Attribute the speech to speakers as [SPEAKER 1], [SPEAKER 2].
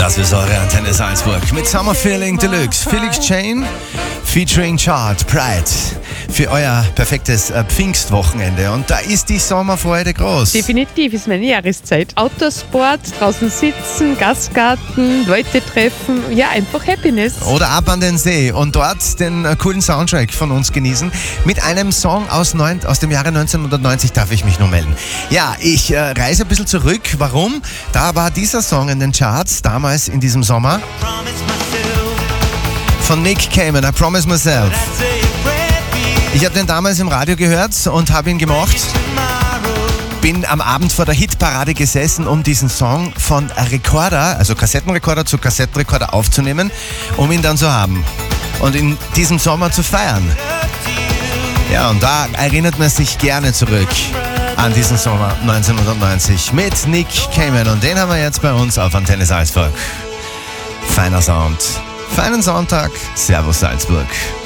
[SPEAKER 1] Das ist eure Antenne Salzburg mit Summer Feeling Deluxe. Felix Jane featuring Chart Pride für euer perfektes Pfingstwochenende. Und da ist die Sommerfreude groß.
[SPEAKER 2] Definitiv ist meine Jahreszeit. Autosport, draußen sitzen, Gastgarten, Leute treffen, ja, einfach Happiness.
[SPEAKER 1] Oder ab an den See und dort den coolen Soundtrack von uns genießen. Mit einem Song aus dem Jahre 1990 darf ich mich nur melden. Ja, ich reise ein bisschen zurück. Warum? Da war dieser Song in den Charts, damals in diesem Sommer, von Nick Cayman, I Promise Myself. Ich habe den damals im Radio gehört und habe ihn gemocht. Bin am Abend vor der Hitparade gesessen, um diesen Song von Rekorder, also Kassettenrekorder zu Kassettenrekorder aufzunehmen, um ihn dann zu haben und in diesem Sommer zu feiern. Ja, und da erinnert man sich gerne zurück an diesen Sommer 1990 mit Nick Cayman. Und den haben wir jetzt bei uns auf Antenne Salzburg. Feiner Sound, feinen Sonntag, Servus Salzburg.